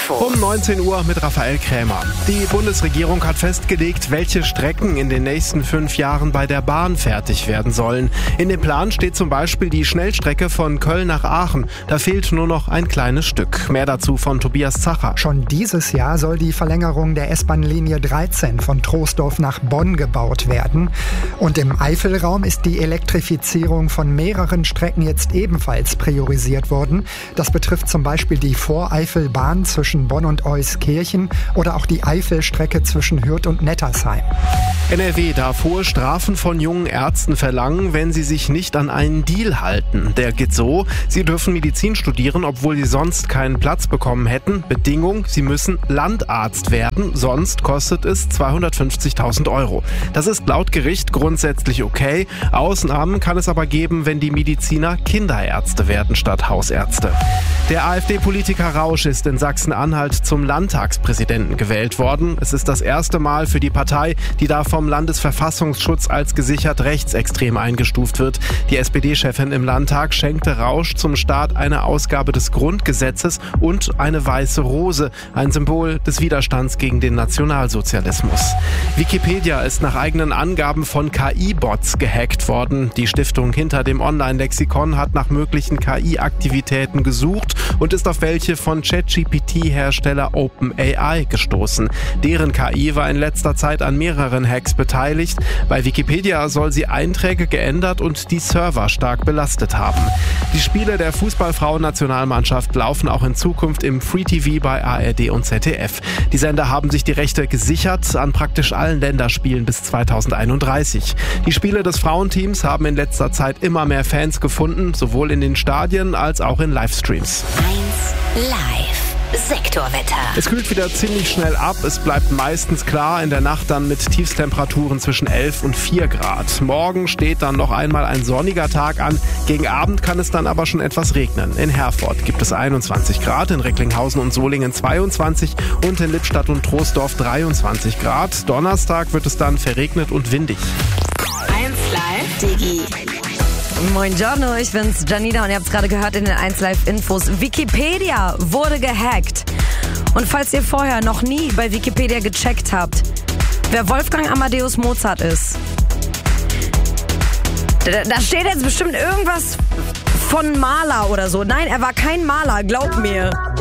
Info. Um 19 Uhr mit Raphael Krämer. Die Bundesregierung hat festgelegt, welche Strecken in den nächsten 5 Jahren bei der Bahn fertig werden sollen. In dem Plan steht zum Beispiel die Schnellstrecke von Köln nach Aachen. Da fehlt nur noch ein kleines Stück. Mehr dazu von Tobias Zacher. Schon dieses Jahr soll die Verlängerung der S-Bahn-Linie 13 von Troisdorf nach Bonn gebaut werden. Und im Eifelraum ist die Elektrifizierung von mehreren Strecken jetzt ebenfalls priorisiert worden. Das betrifft zum Beispiel die Voreifelbahn zwischen Bonn und Euskirchen oder auch die Eifelstrecke zwischen Hürth und Nettersheim. NRW darf hohe Strafen von jungen Ärzten verlangen, wenn sie sich nicht an einen Deal halten. Der geht so: Sie dürfen Medizin studieren, obwohl sie sonst keinen Platz bekommen hätten. Bedingung: Sie müssen Landarzt werden, sonst kostet es 250.000 €. Das ist laut Gericht grundsätzlich okay. Ausnahmen kann es aber geben, wenn die Mediziner Kinderärzte werden statt Hausärzte. Der AfD-Politiker Rausch ist in Sachsen-Anhalt zum Landtagspräsidenten gewählt worden. Es ist das erste Mal für die Partei, die da vom Landesverfassungsschutz als gesichert rechtsextrem eingestuft wird. Die SPD-Chefin im Landtag schenkte Rausch zum Start eine Ausgabe des Grundgesetzes und eine weiße Rose, ein Symbol des Widerstands gegen den Nationalsozialismus. Wikipedia ist nach eigenen Angaben von KI-Bots gehackt worden. Die Stiftung hinter dem Online-Lexikon hat nach möglichen KI-Aktivitäten gesucht und ist auf welche von ChatGPT-Hersteller OpenAI gestoßen. Deren KI war in letzter Zeit an mehreren Hacks beteiligt. Bei Wikipedia soll sie Einträge geändert und die Server stark belastet haben. Die Spiele der Fußballfrauen-Nationalmannschaft laufen auch in Zukunft im Free TV bei ARD und ZDF. Die Sender haben sich die Rechte gesichert an praktisch allen Länderspielen bis 2031. Die Spiele des Frauenteams haben in letzter Zeit immer mehr Fans gefunden, sowohl in den Stadien als auch in Livestreams. 1 Live Sektorwetter. Es kühlt wieder ziemlich schnell ab. Es bleibt meistens klar, in der Nacht dann mit Tiefstemperaturen zwischen 11 und 4 Grad. Morgen steht dann noch einmal ein sonniger Tag an. Gegen Abend kann es dann aber schon etwas regnen. In Herford gibt es 21 Grad, in Recklinghausen und Solingen 22 und in Lippstadt und Troisdorf 23 Grad. Donnerstag wird es dann verregnet und windig. 1 Live Digi. Moin Giorno, ich bin's Janina und ihr habt es gerade gehört in den 1 Live Infos. Wikipedia wurde gehackt. Und falls ihr vorher noch nie bei Wikipedia gecheckt habt, wer Wolfgang Amadeus Mozart ist, da steht jetzt bestimmt irgendwas von Maler oder so. Nein, er war kein Maler, glaub mir.